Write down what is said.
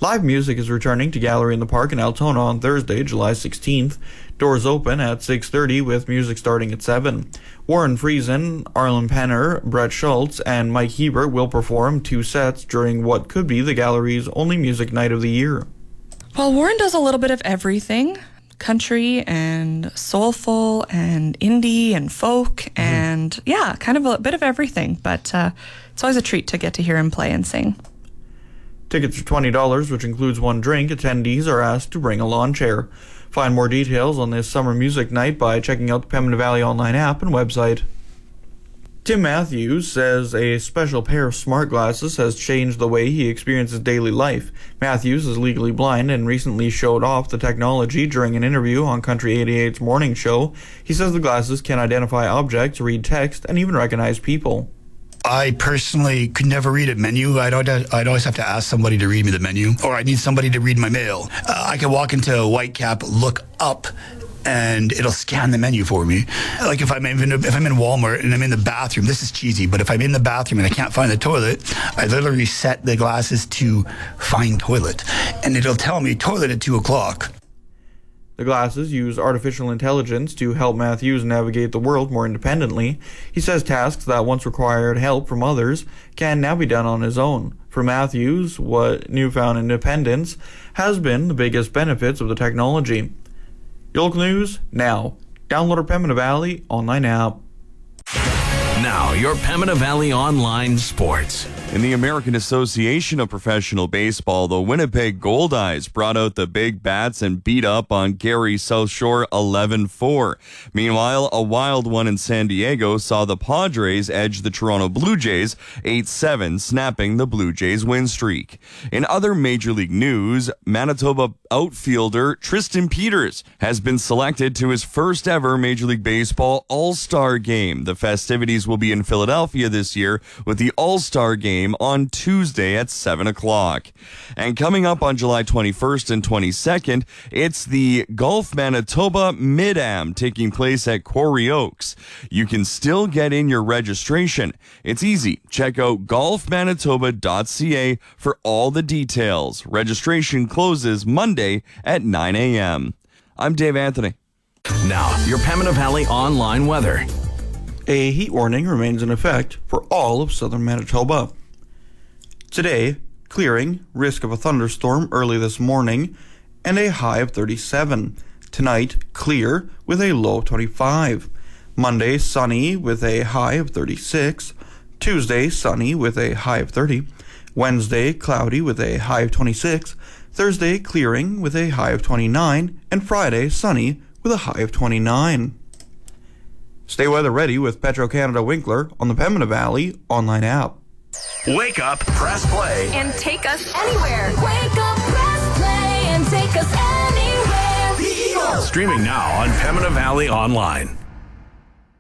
Live music is returning to Gallery in the Park in Altona on Thursday, July 16th. Doors open at 6:30 with music starting at 7. Warren Friesen, Arlen Penner, Brett Schultz, and Mike Hebert will perform 2 sets during what could be the Gallery's only music night of the year. Well, Warren does a little bit of everything. Country and soulful and indie and folk and kind of a bit of everything. But it's always a treat to get to hear him play and sing. Tickets are $20, which includes 1 drink. Attendees are asked to bring a lawn chair. Find more details on this summer music night by checking out the Pembina Valley online app and website. Tim Matthews says a special pair of smart glasses has changed the way he experiences daily life. Matthews is legally blind and recently showed off the technology during an interview on Country 88's morning show. He says the glasses can identify objects, read text, and even recognize people. I personally could never read a menu. I'd always have to ask somebody to read me the menu, or I need somebody to read my mail. I can walk into Whitecap, look up, and it'll scan the menu for me. Like if I'm in Walmart and I'm in the bathroom, this is cheesy, but if I'm in the bathroom and I can't find the toilet, I literally set the glasses to find toilet, and it'll tell me toilet at 2 o'clock. The glasses use artificial intelligence to help Matthews navigate the world more independently. He says tasks that once required help from others can now be done on his own. For Matthews, what newfound independence has been the biggest benefits of the technology. Your local news now. Download our Pembina Valley online app. Now, your Pembina Valley online sports. In the American Association of Professional Baseball, the Winnipeg Goldeyes brought out the big bats and beat up on Gary South Shore 11-4. Meanwhile, a wild one in San Diego saw the Padres edge the Toronto Blue Jays 8-7, snapping the Blue Jays win streak. In other Major League news, Manitoba outfielder Tristan Peters has been selected to his first ever Major League Baseball All-Star Game. The festivities will be in Philadelphia this year with the All-Star Game on Tuesday at 7 o'clock. And coming up on July 21st and 22nd, it's the Golf Manitoba Mid-Am taking place at Quarry Oaks. You can still get in your registration. It's easy. Check out golfmanitoba.ca for all the details. Registration closes Monday at 9 a.m. I'm Dave Anthony. Now, your Pembina Valley online weather. A heat warning remains in effect for all of southern Manitoba. Today, clearing, risk of a thunderstorm early this morning, and a high of 37. Tonight, clear with a low of 25. Monday, sunny with a high of 36. Tuesday, sunny with a high of 30. Wednesday, cloudy with a high of 26. Thursday, clearing with a high of 29. And Friday, sunny with a high of 29. Stay weather ready with Petro-Canada Winkler on the Pembina Valley online app. Wake up, press play, and take us anywhere. Wake up, press play, and take us anywhere. Streaming now on Pembina Valley Online.